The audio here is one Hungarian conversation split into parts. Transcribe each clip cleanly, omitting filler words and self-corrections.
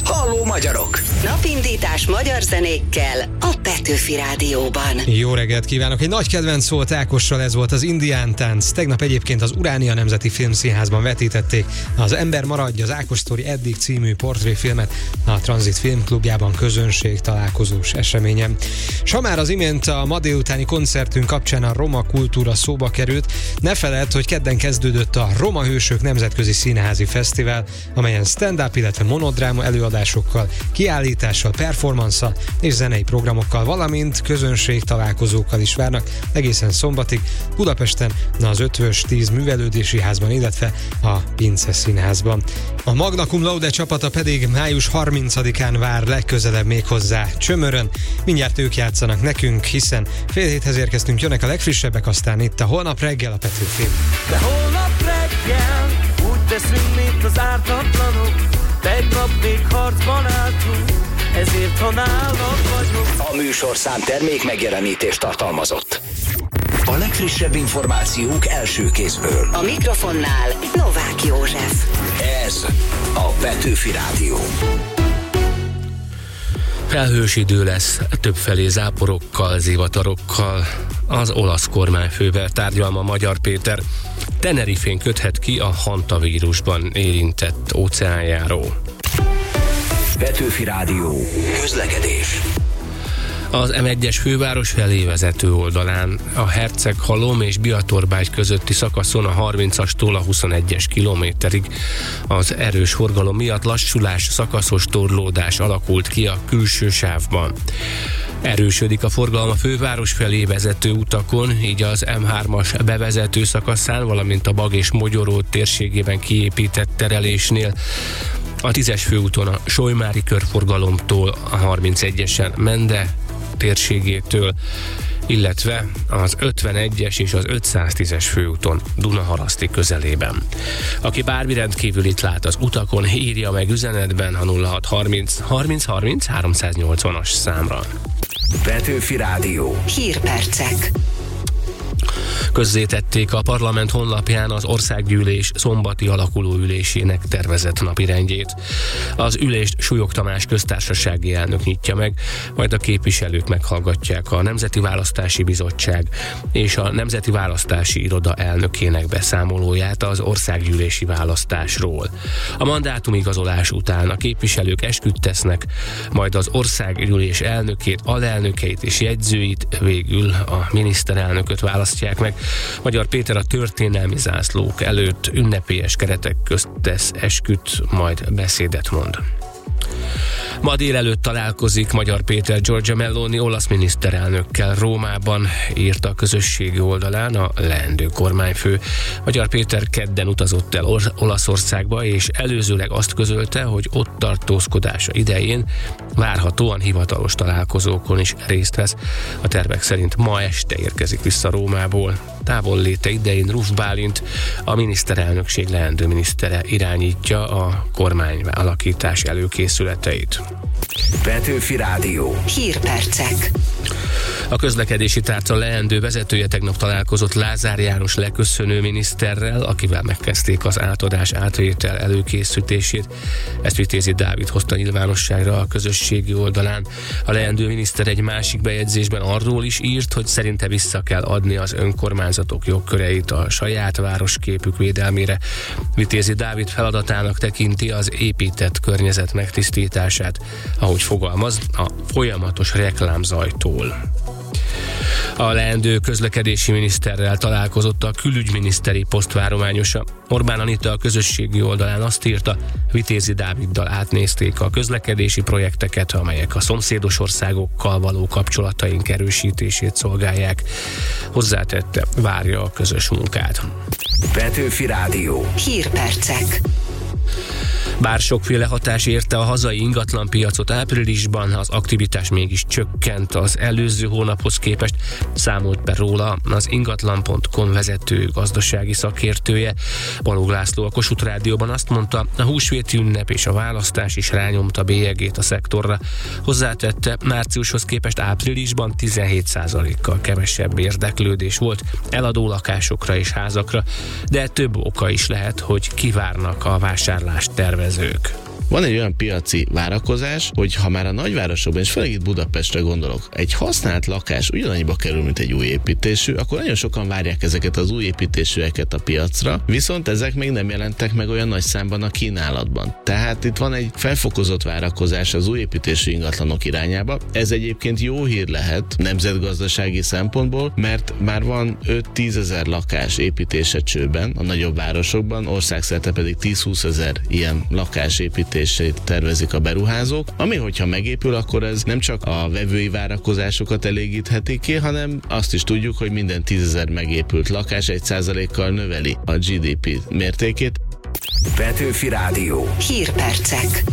Halló magyarok! Napindítás magyar zenékkel a Petőfi Rádióban. Jó reggelt kívánok! Egy nagy kedvenc szólt Ákossal, ez volt az Indián tánc. Tegnap egyébként az Uránia Nemzeti Filmszínházban vetítették Az ember maradja, az Ákos Sztori eddig című portréfilmet a Transit Filmklubjában közönség találkozós eseményen. S ha már az imént a ma délutáni koncertünk kapcsán a roma kultúra szóba került, ne feledd, hogy kedden kezdődött a Roma Hősök Nemzetközi Színházi Fesztivál, amelyen stand-up, illetve monodráma előadásokkal, kiállítással, performansszal és zenei programokkal, valamint közönség találkozókkal is várnak egészen szombatig Budapesten, az Ötvös 10 művelődési házban, illetve a Pince Színházban. A Magna Cum Laude csapata pedig május 30-án vár legközelebb még hozzá Csömörön. Mindjárt ők játszanak nekünk, hiszen fél héthez érkeztünk, jönnek a legfrissebbek, aztán itt a Holnap reggel a Petőfi. De holnap reggel úgy teszünk, mint az ártatlanok, tegnap még harcban álltunk, ezért ha nálad vagyok. A műsorszám termék megjelenítést tartalmazott. A legfrissebb információk első kézből. A mikrofonnál Novák József. Ez a Petőfi Rádió. Felhős idő lesz, többfelé záporokkal, zivatarokkal. Az olasz kormányfővel tárgyal ma Magyar Péter. Tenerifén köthet ki a hantavírusban érintett óceánjáró. Petőfi Rádió. Közlekedés. Az M1-es főváros felé vezető oldalán a Herceghalom és Biatorbágy közötti szakaszon a 30-astól a 21-es kilométerig az erős forgalom miatt lassulás, szakaszos torlódás alakult ki a külső sávban. Erősödik a forgalom a főváros felé vezető utakon, így az M3-as bevezető szakaszán, valamint a Bag és Mogyoró térségében kiépített terelésnél. A 10-es főúton a Solymári körforgalomtól, a 31-esen Mende térségétől, illetve az 51-es és az 510-es főúton Dunaharaszti közelében. Aki bármi rendkívülit lát az utakon, írja meg üzenetben a 0630 30 30 380-as számra. Petőfi Rádió. Hírpercek. Közzétették a parlament honlapján az országgyűlés szombati alakuló ülésének tervezett napirendjét. Az ülést Súlyog Tamás köztársasági elnök nyitja meg, majd a képviselők meghallgatják a Nemzeti Választási Bizottság és a Nemzeti Választási Iroda elnökének beszámolóját az országgyűlési választásról. A mandátumigazolás után a képviselők esküt tesznek, majd az országgyűlés elnökét, alelnökeit és jegyzőit, végül a miniszterelnököt választják meg. Magyar Péter a történelmi zászlók előtt ünnepélyes keretek közt tesz esküt, majd beszédet mond. Ma délelőtt találkozik Magyar Péter Giorgia Meloni olasz miniszterelnökkel Rómában, írta a közösségi oldalán a leendő kormányfő. Magyar Péter kedden utazott el Olaszországba, és előzőleg azt közölte, hogy ott tartózkodása idején várhatóan hivatalos találkozókon is részt vesz. A tervek szerint ma este érkezik vissza Rómából. Távolléte idején Ruf Bálint, a miniszterelnökség leendő minisztere irányítja a kormányalakítás előkészületeit. Petőfi Rádió. Hírpercek. A közlekedési tárca leendő vezetője tegnap találkozott Lázár János leköszönő miniszterrel, akivel megkezdték az átadás átvétel előkészítését. Ezt Vitézi Dávid hozta nyilvánosságra a közösségi oldalán. A leendő miniszter egy másik bejegyzésben arról is írt, hogy szerinte vissza kell adni az önkormányzatok jogköreit a saját városképük védelmére. Vitézi Dávid feladatának tekinti az épített környezet megtisztítását, ahogy fogalmaz, a folyamatos reklámzajtól. A leendő közlekedési miniszterrel találkozott a külügyminiszteri posztvárományosa. Orbán Anita a közösségi oldalán azt írta, Vitézi Dáviddal átnézték a közlekedési projekteket, amelyek a szomszédos országokkal való kapcsolataink erősítését szolgálják. Hozzátette, várja a közös munkát. Petőfi Rádió. Hírpercek. Bár sokféle hatás érte a hazai ingatlanpiacot áprilisban, az aktivitás mégis csökkent az előző hónaphoz képest, számolt be róla az ingatlan.com vezető gazdasági szakértője. Balogh László a Kossuth Rádióban azt mondta, a húsvéti ünnep és a választás is rányomta bélyegét a szektorra. Hozzátette, márciushoz képest áprilisban 17%-kal kevesebb érdeklődés volt eladó lakásokra és házakra, de több oka is lehet, hogy kivárnak a vásárlást tervezők. Van egy olyan piaci várakozás, hogy ha már a nagyvárosokban, és főleg itt Budapestre gondolok, egy használt lakás ugyanannyiba kerül, mint egy új építésű, akkor nagyon sokan várják ezeket az új építésűeket a piacra, viszont ezek még nem jelentek meg olyan nagy számban a kínálatban. Tehát itt van egy felfokozott várakozás az új építésű ingatlanok irányába. Ez egyébként jó hír lehet nemzetgazdasági szempontból, mert már van 5-10 ezer lakás építése csőben a nagyobb városokban, országszerte pedig 10-20 ezer ilyen lakás építését tervezik a beruházók, ami hogyha megépül, akkor ez nem csak a vevői várakozásokat elégítheti ki, hanem azt is tudjuk, hogy minden 10 000 megépült lakás 1%-kal növeli a GDP mértékét. Petőfi Rádió. Hírpercek.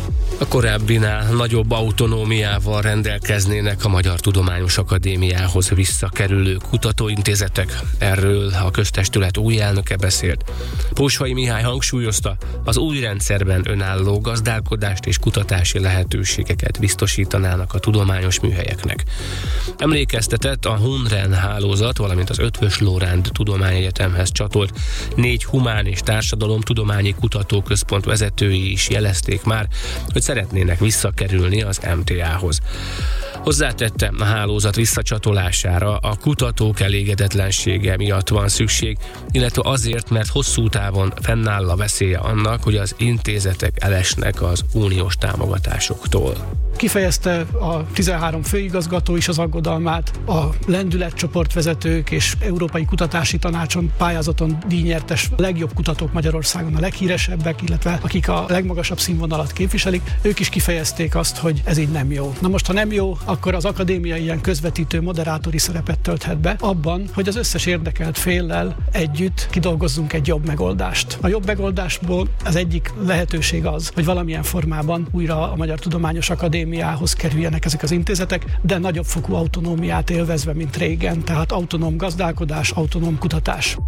A korábbinál nagyobb autonómiával rendelkeznének a Magyar Tudományos Akadémiához visszakerülő kutatóintézetek. Erről a köztestület új elnöke beszélt. Pósfai Mihály hangsúlyozta, az új rendszerben önálló gazdálkodást és kutatási lehetőségeket biztosítanának a tudományos műhelyeknek. Emlékeztetett a Hunren hálózat, valamint az Eötvös Loránd Tudományegyetemhez csatolt 4 humán és társadalomtudományi kutatóközpont vezetői is jelezték már, hogy szeretnének visszakerülni az MTA-hoz. Hozzátette, a hálózat visszacsatolására a kutatók elégedetlensége miatt van szükség, illetve azért, mert hosszú távon fennáll a veszélye annak, hogy az intézetek elesnek az uniós támogatásoktól. Kifejezte a 13 főigazgató is az aggodalmát, a lendületcsoportvezetők és Európai Kutatási Tanácson pályázaton díjnyertes legjobb kutatók Magyarországon, a leghíresebbek, illetve akik a legmagasabb színvonalat képviselik, ők is kifejezték azt, hogy ez így nem jó. Na most, ha nem jó, akkor az akadémia ilyen közvetítő, moderátori szerepet tölthet be abban, hogy az összes érdekelt féllel együtt kidolgozzunk egy jobb megoldást. A jobb megoldásból az egyik lehetőség az, hogy valamilyen formában újra a Magyar Tudományos Akadémiához kerüljenek ezek az intézetek, de nagyobb fokú autonómiát élvezve, mint régen, tehát autonóm gazdálkodás, autonóm kutatás.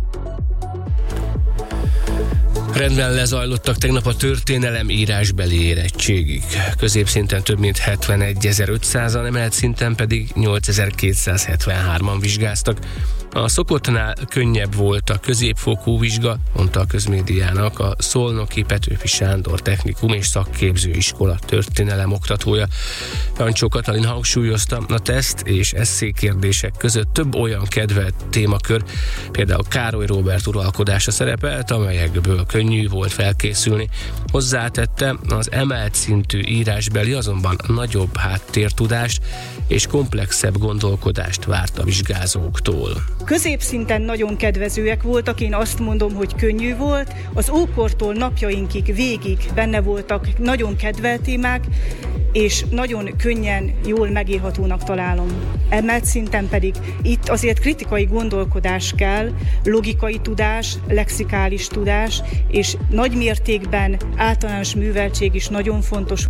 Rendben lezajlottak tegnap a történelem írásbeli érettségig. Középszinten több mint 71.500-an, emelt szinten pedig 8.273-an vizsgáztak. A szokottnál könnyebb volt a középfokú vizsga, mondta a Közmédiának a Szolnoki Petőfi Sándor Technikum és Szakképző Iskola történelem oktatója. Jancsó Katalin hangsúlyozta, a teszt és esszékérdések között több olyan kedvelt témakör, például Károly Róbert uralkodása szerepelt, amelyekből könnyű volt felkészülni. Hozzátette, az emelt szintű írásbeli azonban nagyobb háttértudást és komplexebb gondolkodást várt a vizsgázóktól. Középszinten nagyon kedvezőek voltak, én azt mondom, hogy könnyű volt. Az ókortól napjainkig végig benne voltak nagyon kedvelt témák, és nagyon könnyen, jól megírhatónak találom. Emelt szinten pedig itt azért kritikai gondolkodás kell, logikai tudás, lexikális tudás, és nagy mértékben általános műveltség is nagyon fontos.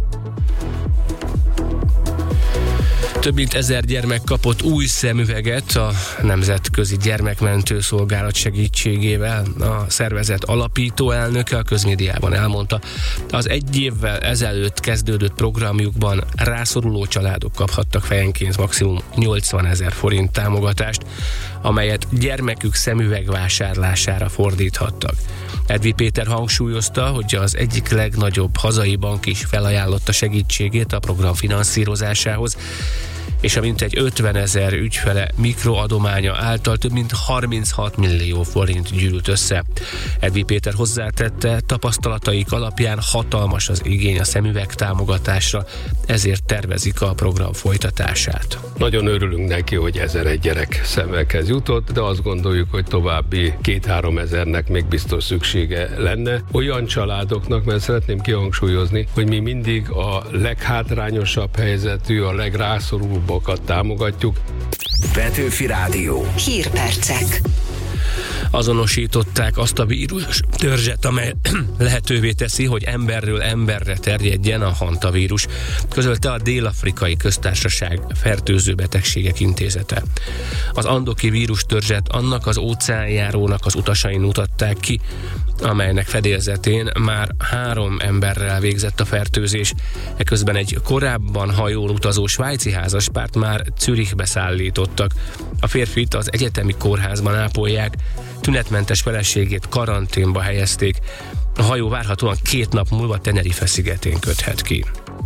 Több mint 1000 gyermek kapott új szemüveget a Nemzetközi Gyermekmentő Szolgálat segítségével. A szervezet alapító elnöke a Közmédiában elmondta, az 1 évvel ezelőtt kezdődött programjukban rászoruló családok kaphattak fejenként maximum 80 000 forint támogatást, amelyet gyermekük szemüveg vásárlására fordíthattak. Edvi Péter hangsúlyozta, hogy az egyik legnagyobb hazai bank is felajánlotta segítségét a program finanszírozásához, és a mintegy 50 000 ügyfele mikroadománya által több mint 36 millió forint gyűlt össze. Edvi Péter hozzátette, tapasztalataik alapján hatalmas az igény a szemüveg támogatásra, ezért tervezik a program folytatását. Nagyon örülünk neki, hogy 1001 gyerek szemüveghez jutott, de azt gondoljuk, hogy további 2-3 ezernek még biztos szüksége lenne. Olyan családoknak, mert szeretném kihangsúlyozni, hogy mi mindig a leghátrányosabb helyzetű, a legrászorulóbbakat támogatjuk. Petőfi Rádió. Hírpercek. Azonosították azt a vírus törzset, amely lehetővé teszi, hogy emberről emberre terjedjen a hantavírus, közölte a Dél-Afrikai Köztársaság Fertőző Betegségek Intézete. Az andoki vírus törzset annak az óceánjárónak az utasain mutatták ki, amelynek fedélzetén már 3 emberrel végzett a fertőzés. Eközben egy korábban hajón utazó svájci házaspárt már Zürichbe szállítottak. A férfit az egyetemi kórházban ápolják, tünetmentes feleségét karanténba helyezték. A hajó várhatóan 2 nap múlva Tenerife szigetén köthet ki.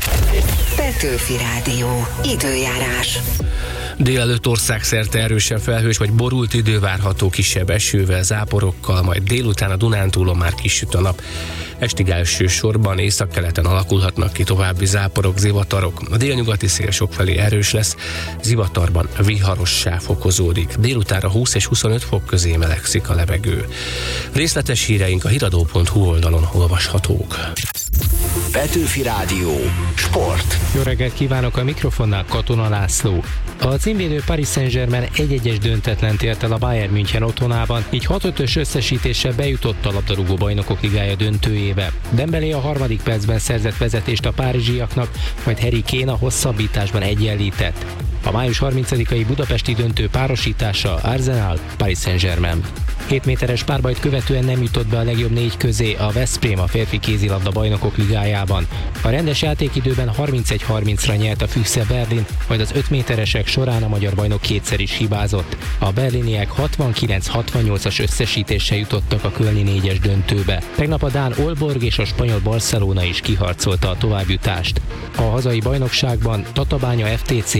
Petőfi Rádió. Időjárás. Délelőtt országszerte erősen felhős vagy borult idő várható, kisebb esővel, záporokkal, majd délután a Dunántúlon már kisüt a nap. Estig elsősorban északkeleten alakulhatnak ki további záporok, zivatarok. A délnyugati szél sokfelé erős lesz, zivatarban viharossá fokozódik. Délutánra 20 és 25 fok közé melegszik a levegő. Részletes híreink a hiradó.hu oldalon olvashatók. Petőfi Rádió. Sport. Jó reggelt kívánok, a mikrofonnál Katona László. A címvédő Paris Saint-Germain 1-1-es döntetlent ért el a Bayern München otthonában, így 6-5-ös összesítéssel bejutott a labdarúgó bajnokok ligája döntőjébe. Dembélé a 3. percben szerzett vezetést a párizsiaknak, majd Harry Kane a hosszabbításban egyenlített. A május 30-ai budapesti döntő párosítása Arsenal-Paris Saint-Germain. 7 méteres párbajt követően nem jutott be a legjobb 4 közé a Veszprém a férfi kézilabda bajnokok ligájában. A rendes játékidőben 31-30-ra nyert a Füchse Berlin, majd az 5 méteresek során a magyar bajnok kétszer is hibázott. A berliniek 69-68-as összesítéssel jutottak a kölni 4-es döntőbe. Tegnap a dán Aalborg és a spanyol Barcelona is kiharcolta a továbbjutást. A hazai bajnokságban Tatabánya FTC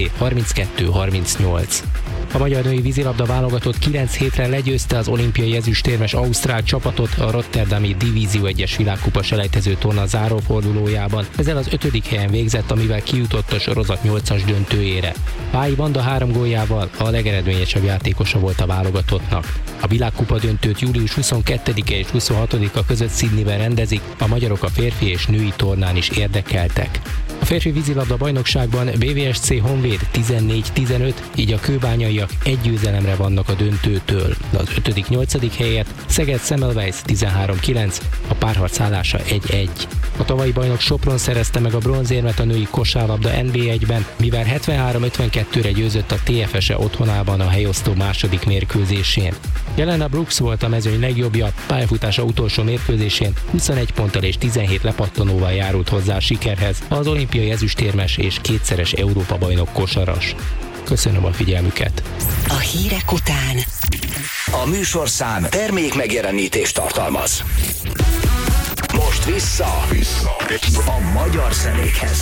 32-38. A magyar női vízilabda válogatott 9 hétre legyőzte az olimpiai ezüstérmes ausztrál csapatot a rotterdami Divízió 1-es világkupa selejtező torna zárófordulójában. Ezzel az 5. helyen végzett, amivel kijutott a sorozat 8-as döntőjére. Pályi Vanda 3 góljával a legeredményesebb játékosa volt a válogatottnak. A világkupa döntőt július 22-e és 26-a között Sydneyben rendezik, a magyarok a férfi és női tornán is érdekeltek. A férfi vízilabda bajnokságban BVSC Honvéd 14-15, így a kőbányaiak 1 győzelemre vannak a döntőtől. Az 5.-8. helyet Szeged Semmelweis 13-9, a párharc állása 1-1. A tavalyi bajnok Sopron szerezte meg a bronzérmet a női kosárlabda NB1-ben, mivel 73-52-re győzött a TFS-e otthonában a helyosztó második mérkőzésén. Jelena Brooks volt a mezőny legjobbja, pályafutása utolsó mérkőzésén 21 ponttal és 17 lepattanóval járult hozzá a sikerhez az olimpiai ezüstérmes és kétszeres Európa-bajnok kosaras. Köszönöm a figyelmüket! A hírek után A műsorszám termék megjelenítést tartalmaz. Most vissza a magyar zenékhez.